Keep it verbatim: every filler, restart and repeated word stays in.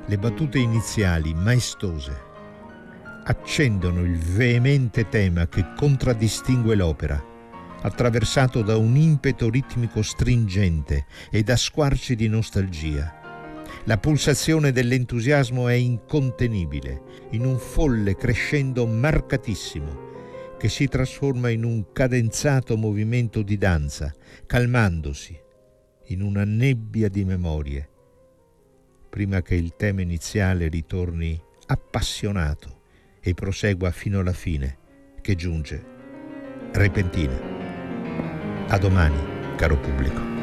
Le battute iniziali, maestose, accendono il veemente tema che contraddistingue l'opera, attraversato da un impeto ritmico stringente e da squarci di nostalgia. La pulsazione dell'entusiasmo è incontenibile, in un folle crescendo marcatissimo, che si trasforma in un cadenzato movimento di danza, calmandosi in una nebbia di memorie, prima che il tema iniziale ritorni appassionato e prosegua fino alla fine, che giunge repentina. A domani, caro pubblico.